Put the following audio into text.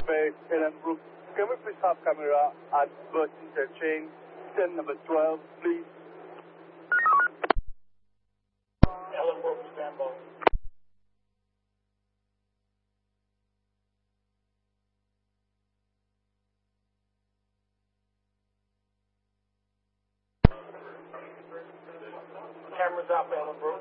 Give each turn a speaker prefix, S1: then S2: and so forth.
S1: Bay, Ellenbrook. Can we please have camera at bus interchange, stand number 12, please? Ellenbrook, stand by. Cameras out, Ellenbrook.